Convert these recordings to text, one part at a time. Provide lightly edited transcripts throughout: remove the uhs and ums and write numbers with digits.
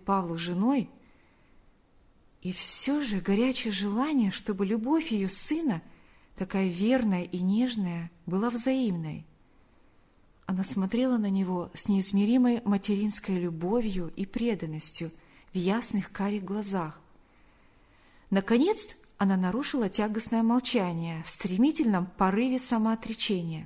Павлу женой, и все же горячее желание, чтобы любовь ее сына, такая верная и нежная, была взаимной. Она смотрела на него с неизмеримой материнской любовью и преданностью в ясных карих глазах. Наконец, она нарушила тягостное молчание в стремительном порыве самоотречения.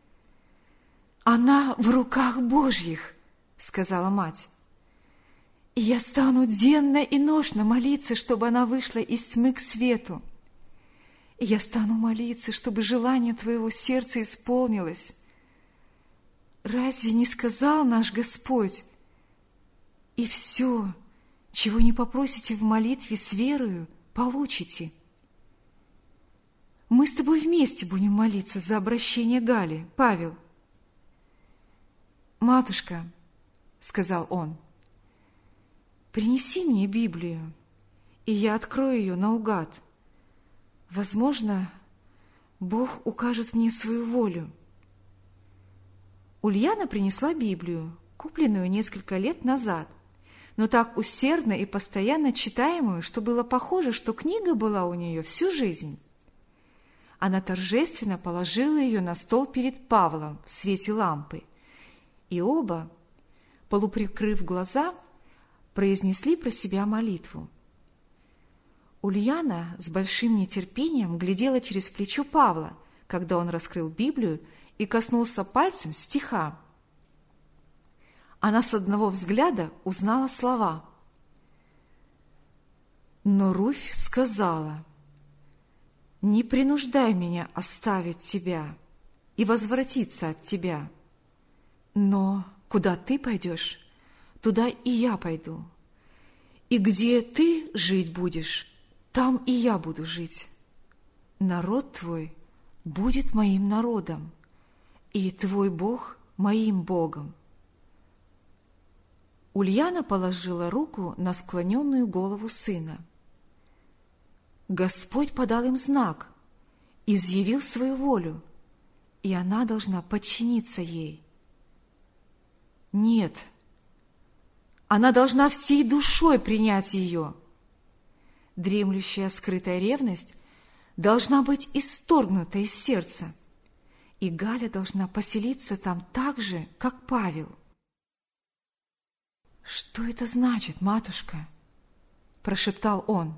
«Она в руках Божьих», — сказала мать. «И я стану денно и ношно молиться, чтобы она вышла из тьмы к свету. И я стану молиться, чтобы желание твоего сердца исполнилось. Разве не сказал наш Господь: и все, чего не попросите в молитве с верою, получите?» Мы с тобой вместе будем молиться за обращение Гали, Павел. «Матушка, — сказал он, — принеси мне Библию, и я открою ее наугад. Возможно, Бог укажет мне свою волю». Ульяна принесла Библию, купленную несколько лет назад, но так усердно и постоянно читаемую, что было похоже, что книга была у нее всю жизнь. Она торжественно положила ее на стол перед Павлом в свете лампы, и оба, полуприкрыв глаза, произнесли про себя молитву. Ульяна с большим нетерпением глядела через плечо Павла, когда он раскрыл Библию и коснулся пальцем стиха. Она с одного взгляда узнала слова. «Но Руфь сказала: не принуждай меня оставить тебя и возвратиться от тебя. Но куда ты пойдешь, туда и я пойду. И где ты жить будешь, там и я буду жить. Народ твой будет моим народом, и твой Бог моим Богом». Ульяна положила руку на склоненную голову сына. Господь подал им знак, изъявил свою волю, и она должна подчиниться ей. Нет, она должна всей душой принять ее. Дремлющая скрытая ревность должна быть исторгнута из сердца, и Галя должна поселиться там так же, как Павел. «Что это значит, матушка?» – прошептал он.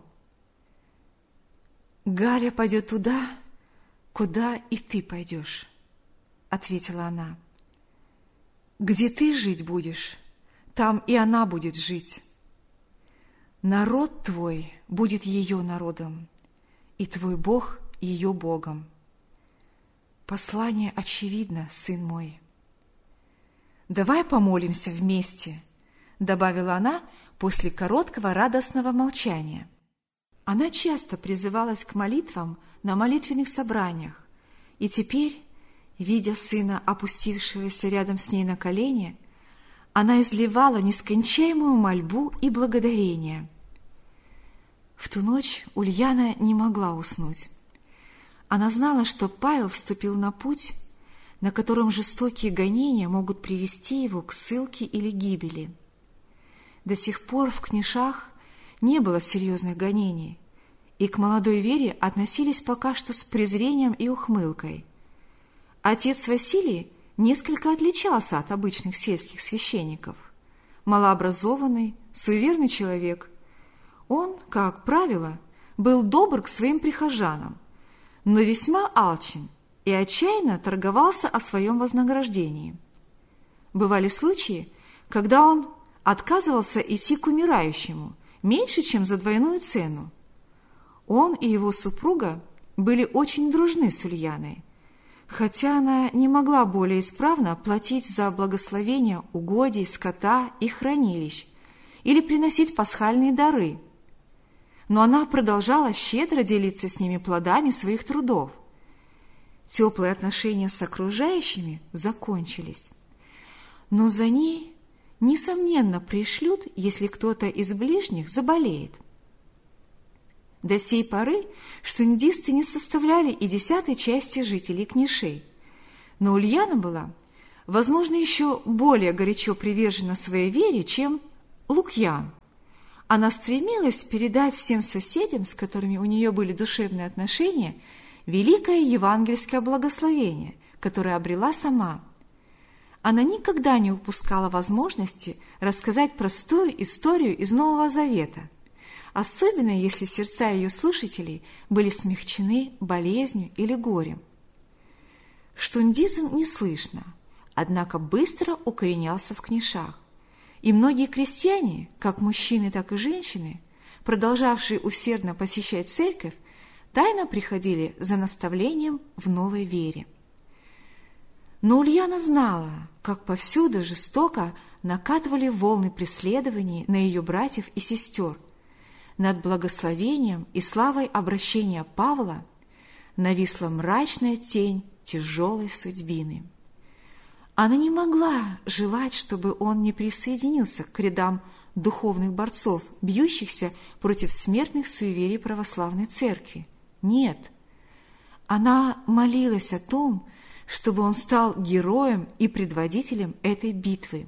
«Галя пойдет туда, куда и ты пойдешь», – ответила она. «Где ты жить будешь, там и она будет жить. Народ твой будет ее народом, и твой Бог ее Богом. Послание очевидно, сын мой». «Давай помолимся вместе», – добавила она после короткого радостного молчания. Она часто призывалась к молитвам на молитвенных собраниях, и теперь, видя сына, опустившегося рядом с ней на колени, она изливала нескончаемую мольбу и благодарение. В ту ночь Ульяна не могла уснуть. Она знала, что Павел вступил на путь, на котором жестокие гонения могут привести его к ссылке или гибели. До сих пор в Книшах не было серьезных гонений, и к молодой вере относились пока что с презрением и ухмылкой. Отец Василий несколько отличался от обычных сельских священников. Малообразованный, суеверный человек. Он, как правило, был добр к своим прихожанам, но весьма алчен и отчаянно торговался о своем вознаграждении. Бывали случаи, когда он отказывался идти к умирающему меньше, чем за двойную цену. Он и его супруга были очень дружны с Ульяной, хотя она не могла более исправно платить за благословение угодий, скота и хранилищ или приносить пасхальные дары. Но она продолжала щедро делиться с ними плодами своих трудов. Теплые отношения с окружающими закончились, но за ней несомненно пришлют, если кто-то из ближних заболеет. До сей поры штундисты не составляли и 10 части жителей Книшей, но Ульяна была, возможно, еще более горячо привержена своей вере, чем Лукьян, Она стремилась передать всем соседям, с которыми у нее были душевные отношения, великое евангельское благословение, которое обрела сама. Она никогда не упускала возможности рассказать простую историю из Нового Завета, особенно если сердца ее слушателей были смягчены болезнью или горем. Штундизм не слышно, однако быстро укоренялся в Книшах, и многие крестьяне, как мужчины, так и женщины, продолжавшие усердно посещать церковь, тайно приходили за наставлением в новой вере. Но Ульяна знала, как повсюду жестоко накатывали волны преследований на ее братьев и сестер. Над благословением и славой обращения Павла нависла мрачная тень тяжелой судьбины. Она не могла желать, чтобы он не присоединился к рядам духовных борцов, бьющихся против смертных суеверий православной церкви. Нет, она молилась о том, чтобы он стал героем и предводителем этой битвы.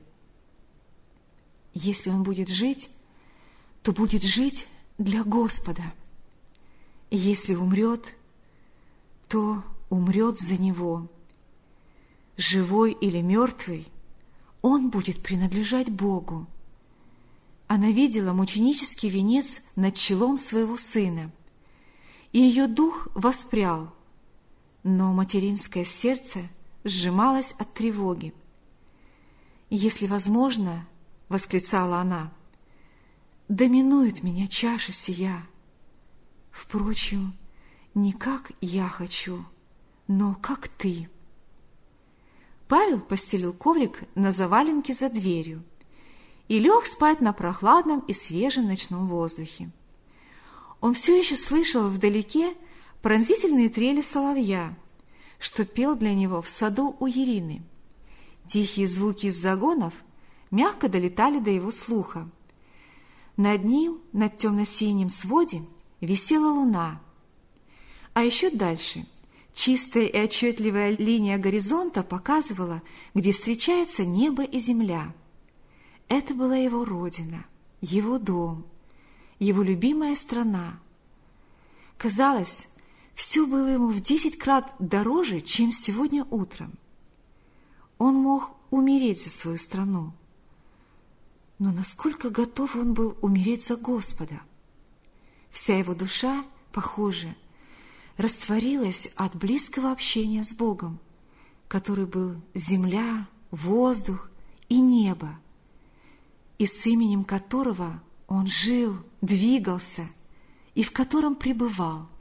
Если он будет жить, то будет жить для Господа. И если умрет, то умрет за Него. Живой или мертвый, он будет принадлежать Богу. Она видела мученический венец над челом своего сына, и ее дух воспрял, но материнское сердце сжималось от тревоги. «Если возможно, — восклицала она, — доминует меня чаша сия. Впрочем, не как я хочу, но как ты». Павел постелил коврик на заваленке за дверью и лег спать на прохладном и свежем ночном воздухе. Он все еще слышал вдалеке пронзительные трели соловья, что пел для него в саду у Ирины. Тихие звуки из загонов мягко долетали до его слуха. Над ним, над темно-синим своде, висела луна. А еще дальше чистая и отчетливая линия горизонта показывала, где встречаются небо и земля. Это была его родина, его дом, его любимая страна. Казалось, все было ему в 10 крат дороже, чем сегодня утром. Он мог умереть за свою страну. Но насколько готов он был умереть за Господа? Вся его душа, похоже, растворилась от близкого общения с Богом, который был земля, воздух и небо, и с именем которого он жил, двигался и в котором пребывал.